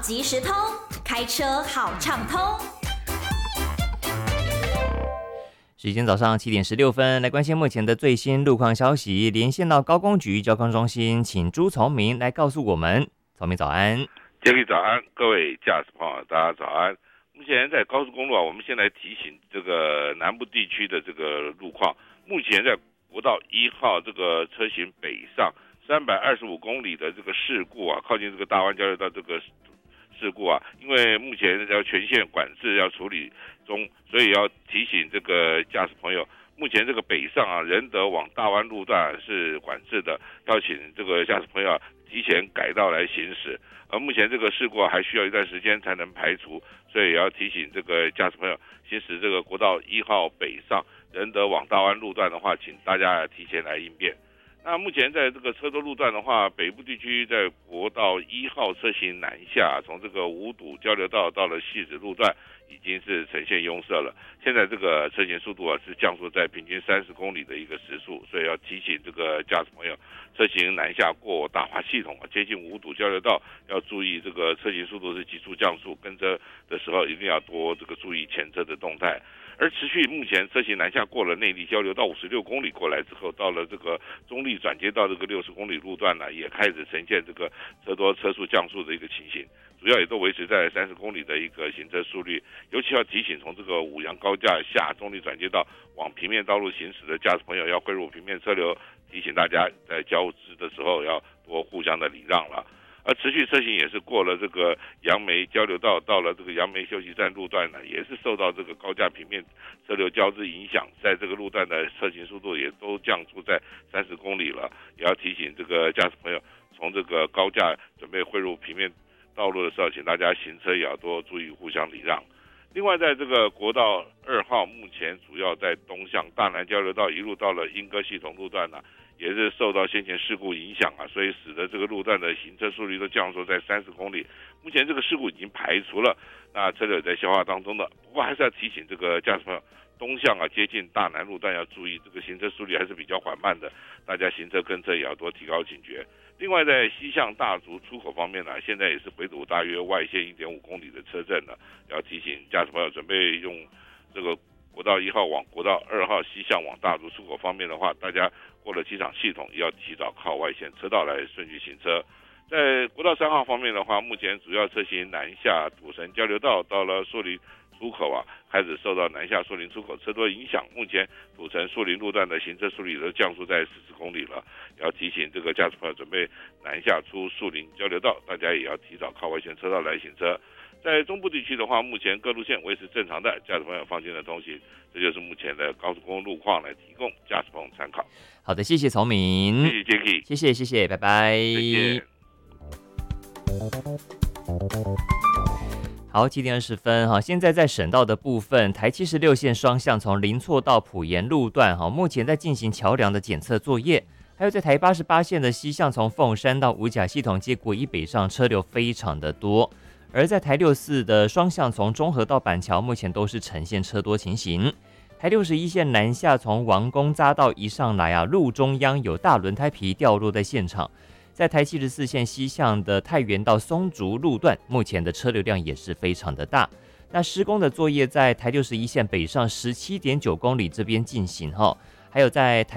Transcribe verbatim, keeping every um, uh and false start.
即时通，开车好畅通。 时间早上七点十六分，来关心目前的最新路况消息。连线到高工局交通中心，请朱从明来告诉我们。从明早安， 杰克早安，各位驾驶朋友，大家早安。目前在高速公路啊，我们先来提醒这个南部地区的这个路况。目前在国道一号这个车行北上三百二十五公里的这个事故啊，靠近这个大湾交流道这个事故啊，因为目前要全线管制要处理中，所以要提醒这个驾驶朋友，目前这个北上啊，仁德往大湾路段是管制的，要请这个驾驶朋友提前改道来行驶。而目前这个事故啊，还需要一段时间才能排除，所以也要提醒这个驾驶朋友，行驶这个国道一号北上仁德往大湾路段的话，请大家提前来应变。那目前在这个车多路段的话，北部地区在国道一号车行南下，从这个五堵交流道到了汐止路段，已经是呈现拥塞了。现在这个车行速度啊是降速在平均三十公里的一个时速，所以要提醒这个驾驶朋友，车行南下过大华系统啊，接近五堵交流道，要注意这个车行速度是急速降速，跟车的时候一定要多这个注意前车的动态。而持续目前车行南下过了内力交流道五十六公里过来之后，到了这个中立转接到这个六十公里路段呢，也开始呈现这个车多车速降速的一个情形，主要也都维持在三十公里的一个行车速率。尤其要提醒从这个五杨高架下中立转接道往平面道路行驶的驾驶朋友，要汇入平面车流，提醒大家在交织的时候要多互相的礼让了。而持续车行也是过了这个杨梅交流道，到了这个杨梅休息站路段呢，也是受到这个高架平面车流交织影响，在这个路段的车行速度也都降速在三十公里了。也要提醒这个驾驶朋友，从这个高架准备汇入平面道路的时候，请大家行车也要多注意互相礼让。另外，在这个国道二号，目前主要在东向大南交流道一路到了莺歌系统路段呢，也是受到先前事故影响啊，所以使得这个路段的行车速率都降缩在三十公里。目前这个事故已经排除了，那车流也在消化当中的。不过还是要提醒这个驾驶朋友，东向啊接近大南路段要注意，这个行车速率还是比较缓慢的，大家行车跟车也要多提高警觉。另外，在西向大竹出口方面呢，现在也是回堵大约外线 一点五公里的车阵呢，要提醒驾驶朋友准备用这个国道一号往国道二号西向往大竹出口方面的话，大家过了机场系统也要提早靠外线车道来顺序行车。在国道三号方面的话，目前主要车型南下土城交流道到了树林出口啊，开始受到南下树林出口车多影响，目前土城树林路段的行车速率都降速在四十公里了。要提醒这个驾驶朋友准备南下出树林交流道，大家也要提早靠外线车道来行车。在中部地区的话，目前各路线维持正常的，驾驶朋友放心的通行。这就是目前的高速公路路况，来提供驾驶朋友参考。 好的，谢谢曹明， 谢谢 Jacky， 谢谢谢谢，拜拜。 再见。 好，七点二十分哈，现在在省道的部分，台七十六线双向从林厝到埔盐路段哈，目前在进行桥梁的检测作业。还有在台八十八线的西向从凤山到五甲系统街国一北上车流非常的多，而在台六四的双向从中和到板桥，目前都是呈现车多情形。台六十一线南下从王公匝道一上来啊，路中央有大轮胎皮掉落在现场。在台七十四线西向的太原到松竹路段，目前的车流量也是非常的大。那施工的作业在台六十一线北上十七点九公里这边进行哈，还有在台